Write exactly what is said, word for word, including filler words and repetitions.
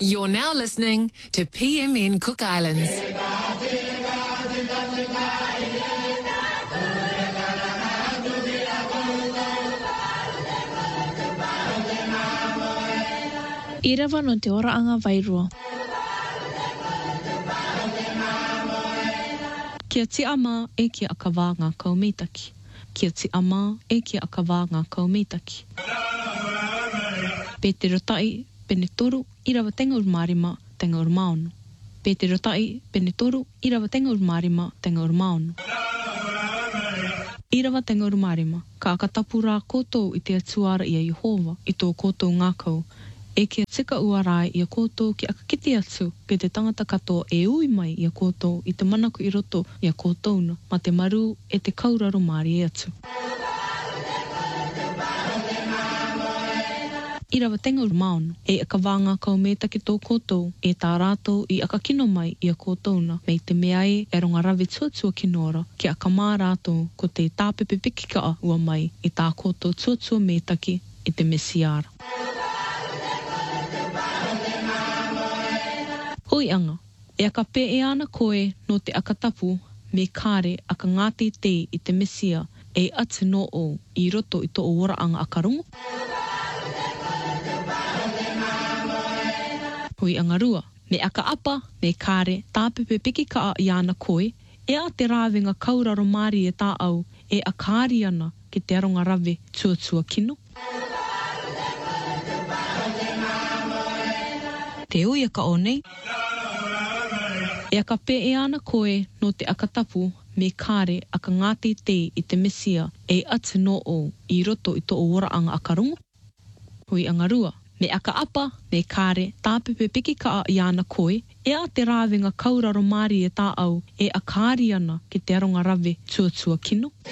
You're now listening to P M N Cook Islands. I rawa no te oraanga wairua. Kia ti ama e kia akawā ngā kaumitaki. Kia ti ama e kia akawā ngā kaumitaki. Pe te rotai, pene toru, i rawa tenga ur marima, tenga ur maono. Pe te rotai, pene toru, i rawa tenga ur marima, tenga ur maono. I rawa tenga ur marima, ka akatapu rā koutou i te atuara i a Jehova, i tō koutou ngākau, e kia tika uarai i a koutou ki aka kiti atu ke te tangata katoa e ui mai i a koutou i te manaku i roto i a koutouna, ma te maru e te kauraro māri e atu. I rawa tenga ur maono, e aka wānga kaumeta ki tō koutou, e tā rātou i aka kino mai i a koutouna, mei te mea e e ronga rawe tuatua kinora, ki aka mā rātou ko te tāpepe pikikaa ua mai i tā koutou tuatua mētaki i te mesiara. Hoi anga, e aka pe e ana koe no te akatapu me kāre aka ngāti te i te mesia e atu no o i roto i tō ora anga akarungu. Hoi anga rua, me aka apa, me kāre, tāpepe piki kaa i ana koe, e a te rāwenga kauraro māri e tā au e a kāri ana ki te aronga rawe tuatua kino. Te ui aka o nei. E aka pe e ana koe no te akatapu me kāre aka ngāti te i te mesia e atu no o i roto i tō ora anga akarungu. Hui anga rua, me aka apa, me kāre, tāpepe piki kaa i ana koe, e a te rāwenga kauraro māri e tā au e a kāri ana ki te aronga rawe tuatua kino.